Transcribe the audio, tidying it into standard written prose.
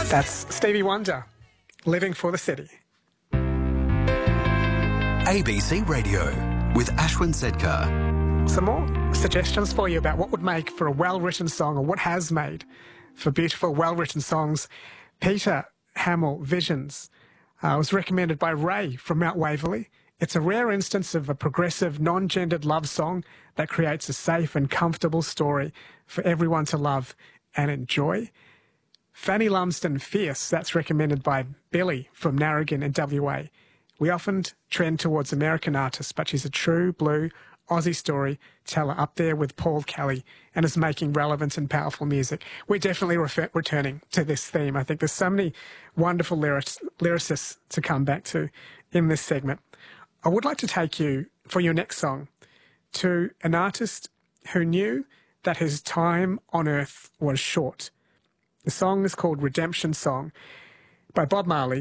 That's Stevie Wonder, Living for the City. ABC Radio with Ashwin Sedkar. Some more suggestions for you about what would make for a well-written song, or what has made for beautiful, well-written songs. Peter Hamill, Visions, was recommended by Ray from Mount Waverley. It's a rare instance of a progressive, non-gendered love song that creates a safe and comfortable story for everyone to love and enjoy. Fanny Lumsden, Fierce, that's recommended by Billy from Narrogin in WA. We often trend towards American artists, but she's a true blue Aussie storyteller up there with Paul Kelly and is making relevant and powerful music. We're definitely returning to this theme. I think there's so many wonderful lyricists to come back to in this segment. I would like to take you, for your next song, to an artist who knew that his time on earth was short. The song is called Redemption Song by Bob Marley.